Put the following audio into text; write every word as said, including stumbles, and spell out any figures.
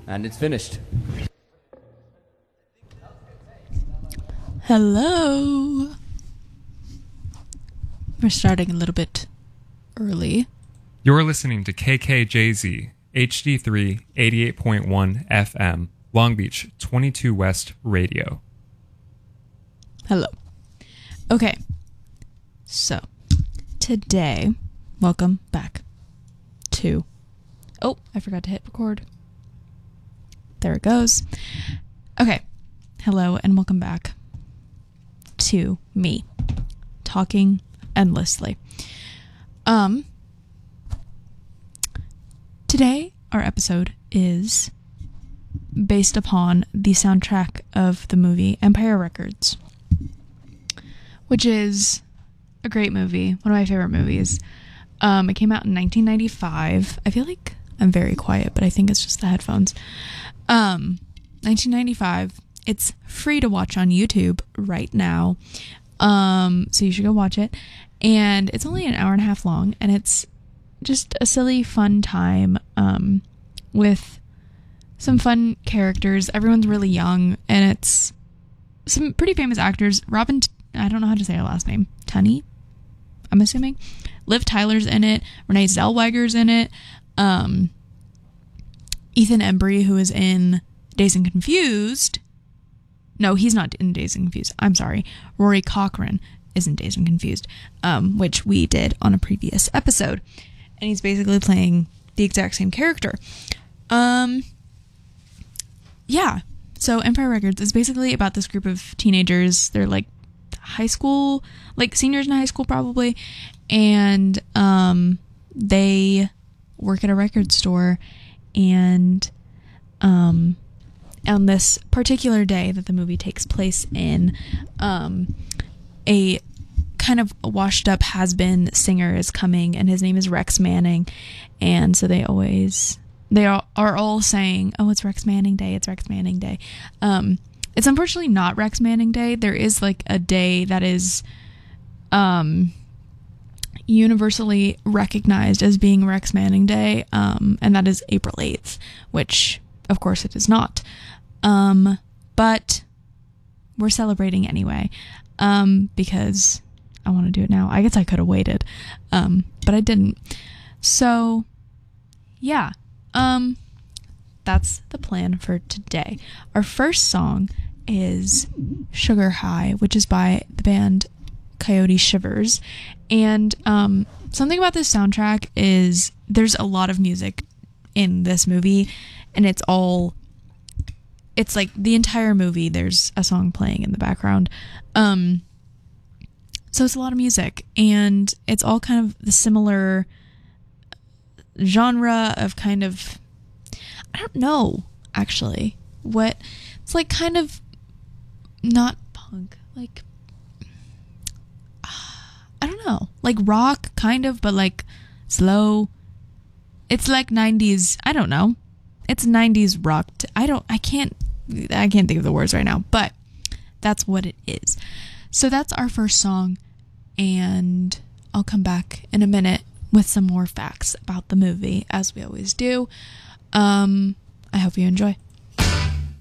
And it's finished. Hello. We're starting a little bit early. You're listening to K K J Z, H D three, eighty-eight point one F M, Long Beach, twenty-two West Radio. Hello. Okay. So, today, welcome back to... Oh, I forgot to hit record. There it goes. Okay. Hello and welcome back to me talking endlessly. Um, today, our episode is based upon the soundtrack of the movie Empire Records, which is a great movie, one of my favorite movies. Um, it came out in nineteen ninety-five. I feel like I'm very quiet, but I think it's just the headphones. Um, nineteen ninety-five. It's free to watch on YouTube right now. Um, so you should go watch it. And it's only an hour and a half long, and it's just a silly, fun time, um, with some fun characters. Everyone's really young, and it's some pretty famous actors. Robin, I don't know how to say her last name. Tunney, I'm assuming. Liv Tyler's in it. Renee Zellweger's in it. Um, Ethan Embry, who is in Dazed and Confused. No, he's not in Dazed and Confused. I'm sorry. Rory Cochrane is in Dazed and Confused, um, which we did on a previous episode. And he's basically playing the exact same character. Um, yeah. So Empire Records is basically about this group of teenagers. They're like high school, like seniors in high school probably. And um, they work at a record store. And um, on this particular day that the movie takes place in, um, a kind of washed up has-been singer is coming, and his name is Rex Manning. And so they always, they are, are all saying, oh, it's Rex Manning Day, it's Rex Manning Day. Um, it's unfortunately not Rex Manning Day. There is like a day that is um, universally recognized as being Rex Manning Day, um, and that is April eighth, which of course it is not. Um, but we're celebrating anyway, um, because I want to do it now. I guess I could have waited, um, but I didn't. So, yeah, um, that's the plan for today. Our first song is Sugar High, which is by the band Coyote Shivers. And, um, something about this soundtrack is there's a lot of music in this movie, and it's all, it's like the entire movie, there's a song playing in the background. Um, so it's a lot of music, and it's all kind of the similar genre of kind of, I don't know, actually, what, it's like kind of not punk, like, I don't know, like rock, kind of, but like slow. It's like nineties, I don't know. It's nineties rock. T- I don't, I can't, I can't think of the words right now, but that's what it is. So that's our first song, and I'll come back in a minute with some more facts about the movie, as we always do. Um, I hope you enjoy.